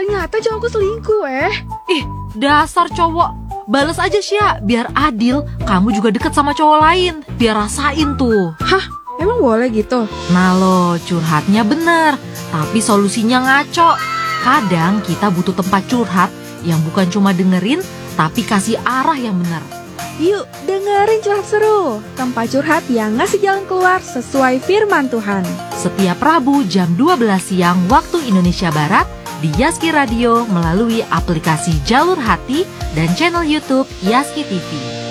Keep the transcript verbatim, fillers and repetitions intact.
ternyata cowokku selingkuh eh. Ih, dasar cowok. Bales aja Sya, biar adil. Kamu juga deket sama cowok lain, biar rasain tuh. Hah? Emang boleh gitu? Nah lo, curhatnya bener, tapi solusinya ngaco. Kadang kita butuh tempat curhat yang bukan cuma dengerin, tapi kasih arah yang bener. Yuk dengerin Curhat Seru, tempat curhat yang ngasih jalan keluar sesuai firman Tuhan. Setiap Rabu jam dua belas siang waktu Indonesia Barat di Yaski Radio melalui aplikasi Jalur Hati dan channel YouTube Yaski T V.